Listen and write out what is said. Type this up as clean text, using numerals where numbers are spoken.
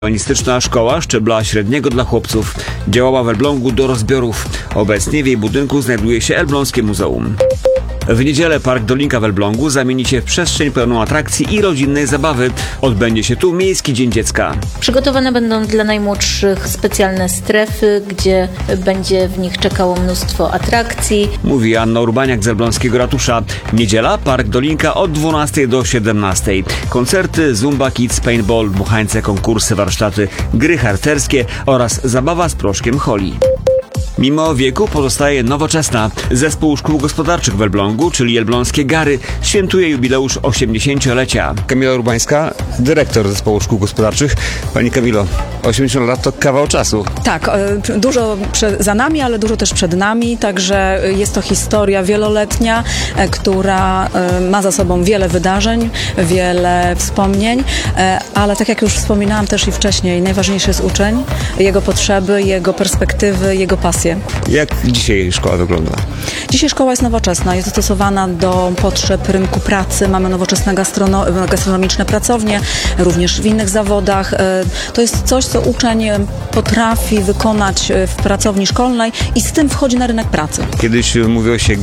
Humanistyczna szkoła szczebla średniego dla chłopców działała w Elblągu do rozbiorów. Obecnie w jej budynku znajduje się Elbląskie Muzeum. W niedzielę Park Dolinka w Elblągu zamieni się w przestrzeń pełną atrakcji i rodzinnej zabawy. Odbędzie się tu Miejski Dzień Dziecka. Przygotowane będą dla najmłodszych specjalne strefy, gdzie będzie w nich czekało mnóstwo atrakcji. Mówi Anna Urbaniak z Elbląskiego Ratusza. Niedziela Park Dolinka od 12 do 17. Koncerty, zumba, kids, paintball, dmuchańce, konkursy, warsztaty, gry harcerskie oraz zabawa z proszkiem Holi. Mimo wieku pozostaje nowoczesna. Zespół Szkół Gospodarczych w Elblągu, czyli Elbląskie Gary, świętuje jubileusz 80-lecia. Kamila Urbańska, dyrektor Zespołu Szkół Gospodarczych. Pani Kamilo, 80 lat to kawał czasu. Tak, dużo za nami, ale dużo też przed nami, także jest to historia wieloletnia, która ma za sobą wiele wydarzeń, wiele wspomnień, ale tak jak już wspominałam też i wcześniej, najważniejszy jest uczeń, jego potrzeby, jego perspektywy, jego pasje. Jak dzisiaj szkoła wygląda? Dzisiaj szkoła jest nowoczesna, jest dostosowana do potrzeb rynku pracy, mamy nowoczesne gastronomiczne pracownie, również w innych zawodach. To jest coś, co uczeń potrafi wykonać w pracowni szkolnej i z tym wchodzi na rynek pracy. Kiedyś mówiło się